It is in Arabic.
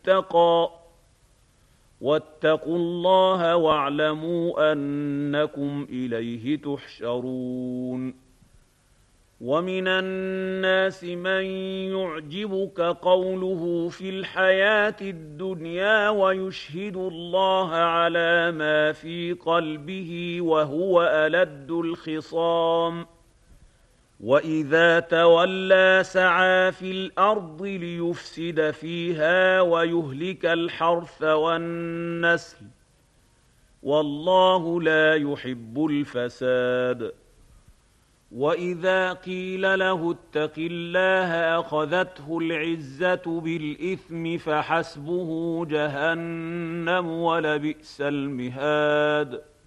اتقى واتقوا الله واعلموا أنكم إليه تحشرون ومن الناس من يعجبك قوله في الحياة الدنيا ويشهد الله على ما في قلبه وهو ألد الخصام وإذا تولى سعى في الأرض ليفسد فيها ويهلك الحرث والنسل والله لا يحب الفساد وإذا قيل له اتق الله أخذته العزة بالإثم فحسبه جهنم ولبئس المهاد